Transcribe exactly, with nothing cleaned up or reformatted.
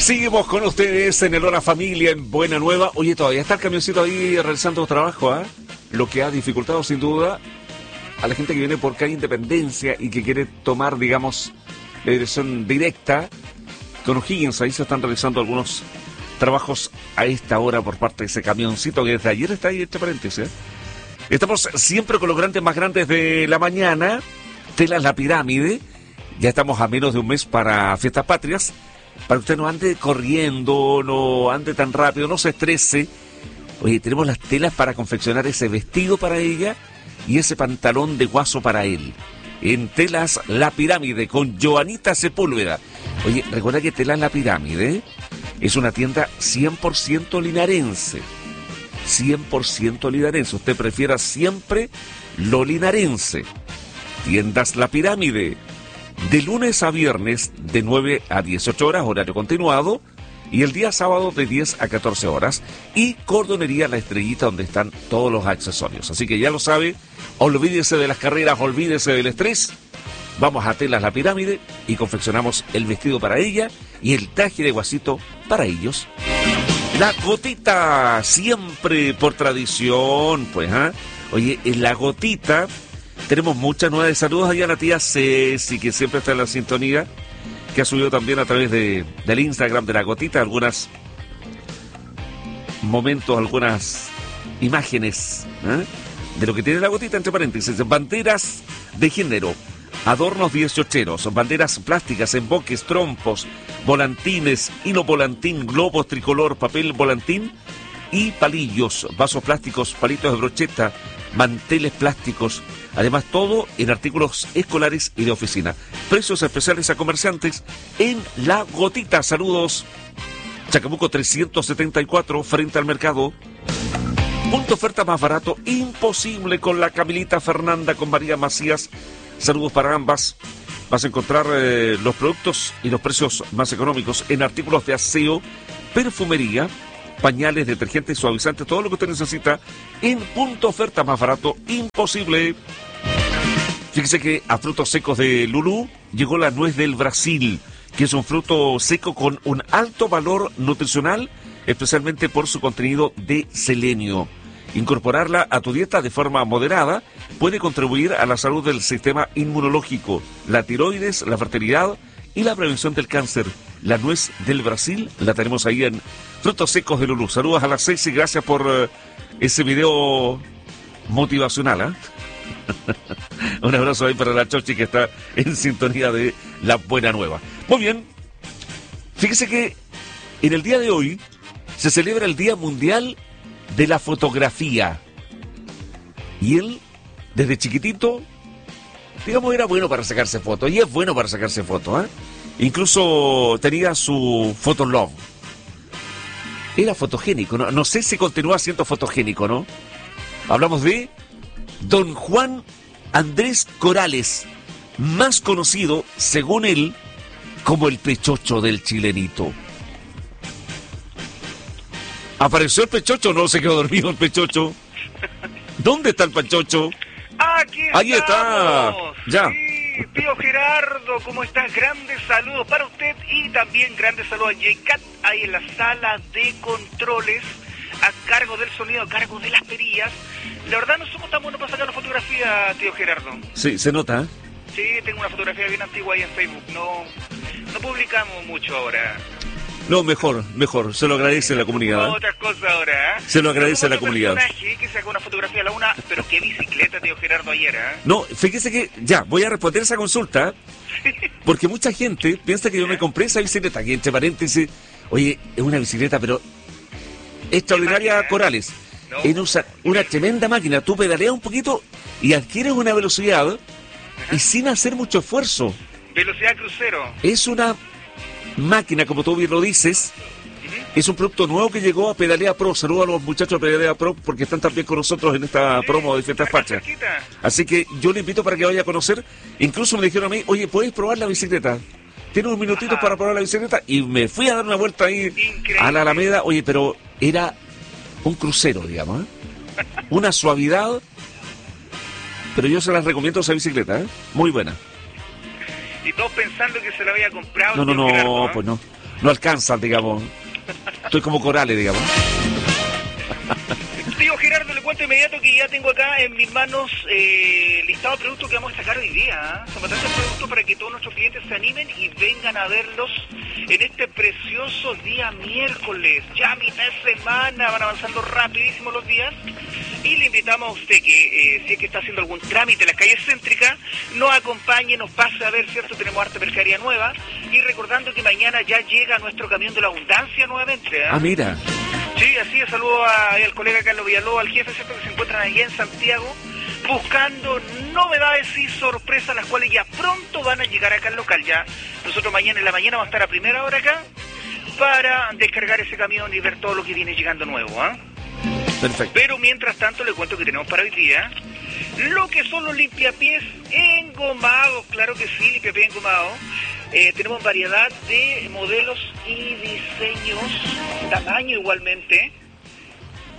Seguimos con ustedes en el Hora Familia, en Buena Nueva. Oye, todavía está el camioncito ahí realizando trabajo, ¿ah? ¿eh? Lo que ha dificultado sin duda a la gente que viene por calle Independencia y que quiere tomar, digamos, la dirección directa con O'Higgins. Ahí se están realizando algunos trabajos a esta hora por parte de ese camioncito que desde ayer está ahí, entre paréntesis, ¿eh? Estamos siempre con los grandes más grandes de la mañana. Telas La Pirámide. Ya estamos a menos de un mes para Fiestas Patrias. Para que usted no ande corriendo, no ande tan rápido, no se estrese. Oye, tenemos las telas para confeccionar ese vestido para ella y ese pantalón de guaso para él. En Telas La Pirámide, con Joanita Sepúlveda. Oye, recuerda que Telas La Pirámide es una tienda cien por ciento linarense. cien por ciento linarense. Usted prefiera siempre lo linarense. Tiendas La Pirámide. De lunes a viernes, de nueve a dieciocho horas, horario continuado, y el día sábado de diez a catorce horas, y Cordonería La Estrellita, donde están todos los accesorios. Así que ya lo sabe, olvídese de las carreras, olvídese del estrés, vamos a Telas La Pirámide y confeccionamos el vestido para ella y el traje de guasito para ellos. La Gotita, siempre por tradición, pues, ¿ah? ¿eh? Oye, en La Gotita tenemos muchas nuevas. Saludos allá a la tía Ceci, que siempre está en la sintonía, que ha subido también a través de, del Instagram de La Gotita algunos momentos, algunas imágenes, ¿eh? de lo que tiene La Gotita, entre paréntesis: banderas de género, adornos dieciocheros, banderas plásticas, emboques, trompos, volantines, hilo volantín, globos tricolor, papel volantín y palillos, vasos plásticos, palitos de brocheta, manteles plásticos. Además, todo en artículos escolares y de oficina. Precios especiales a comerciantes en La Gotita. Saludos. Chacabuco trescientos setenta y cuatro, frente al mercado. Punto oferta más barato imposible con la Camilita Fernanda, con María Macías. Saludos para ambas. Vas a encontrar eh, los productos y los precios más económicos en artículos de aseo, perfumería, pañales, detergentes, suavizantes, todo lo que usted necesita en punto oferta más barato imposible. Fíjese que a frutos secos de Lulú llegó la nuez del Brasil, que es un fruto seco con un alto valor nutricional, especialmente por su contenido de selenio. Incorporarla a tu dieta de forma moderada puede contribuir a la salud del sistema inmunológico, la tiroides, la fertilidad y la prevención del cáncer. La nuez del Brasil la tenemos ahí en Frutos Secos de Lulú. Saludos a las seis y gracias por uh, ese video motivacional, ¿eh? Un abrazo ahí para la Chochi, que está en sintonía de La Buena Nueva. Muy bien, fíjese que en el día de hoy se celebra el Día Mundial de la Fotografía. Y él, desde chiquitito, digamos, era bueno para sacarse fotos, y es bueno para sacarse fotos, ¿eh? Incluso tenía su Fotolog. Era fotogénico, ¿no? No sé si continúa siendo fotogénico, ¿no? Hablamos de Don Juan Andrés Corales, más conocido, según él, como el Pechocho del Chilenito. ¿Apareció el Pechocho o no se quedó dormido el Pechocho? ¿Dónde está el Pechocho? Aquí estamos. Ahí está. Ya. Sí, tío Gerardo, ¿cómo estás? Grandes saludos para usted y también grandes saludos a J-Cat ahí en la sala de controles, a cargo del sonido, a cargo de las perillas. La verdad no somos tan buenos para sacar una fotografía, tío Gerardo. Sí, se nota, ¿eh? Sí, tengo una fotografía bien antigua ahí en Facebook. No, no publicamos mucho ahora. No, mejor, mejor. Se lo agradece la comunidad. Otras cosas ahora, ¿eh? Se lo agradece la comunidad. Un personaje que sacó una fotografía a la una, pero qué bicicleta, tío Gerardo, ayer, ¿eh? No, fíjese que, ya, voy a responder esa consulta, porque mucha gente piensa que yo me compré esa bicicleta, que entre paréntesis, oye, es una bicicleta, pero extraordinaria, máquina, Corales. No. Es una, una tremenda máquina. Tú pedaleas un poquito y adquieres una velocidad. Ajá. Y sin hacer mucho esfuerzo. Velocidad crucero. Es una máquina, como tú bien lo dices. Uh-huh. Es un producto nuevo que llegó a Pedalea Pro. Saludos a los muchachos de Pedalea Pro, porque están también con nosotros en esta sí, promo de Fiestas Patrias. Así que yo le invito para que vaya a conocer. Incluso me dijeron a mí, oye, ¿puedes probar la bicicleta? ¿Tienes unos minutitos Ajá. para probar la bicicleta? Y me fui a dar una vuelta ahí. Increíble. A la Alameda. Oye, pero era un crucero, digamos, ¿eh? Una suavidad. Pero yo se las recomiendo esa bicicleta, ¿eh? Muy buena. Y todos pensando que se la había comprado. No, no, no, Gerardo, ¿eh? Pues no. no alcanzan, digamos. Estoy como Corales, digamos. Tío Gerardo, le cuento inmediato que ya tengo acá en mis manos eh, listado de productos que vamos a sacar hoy día. ¿eh? Son bastantes productos para que todos nuestros clientes se animen y vengan a verlos en este precioso día miércoles. Ya mitad de semana, van avanzando rapidísimo los días. Y le invitamos a usted que, eh, si es que está haciendo algún trámite en las calles céntricas, nos acompañe, nos pase a ver, ¿cierto? Tenemos harta mercadería nueva. Y recordando que mañana ya llega nuestro camión de la abundancia nuevamente. ¿eh? Ah, mira. Sí, así es. Saludo a, al colega Carlos Villalobos, al jefe, ¿cierto? Que se encuentran allí en Santiago, buscando novedades y sorpresas, las cuales ya pronto van a llegar acá al local. Ya nosotros mañana en la mañana vamos a estar a primera hora acá para descargar ese camión y ver todo lo que viene llegando nuevo, ¿ah? ¿eh? Perfecto. Pero mientras tanto le cuento que tenemos para hoy día lo que son los limpiapiés engomados. Claro que sí, limpiapiés engomados. Eh, tenemos variedad de modelos y diseños, tamaño igualmente.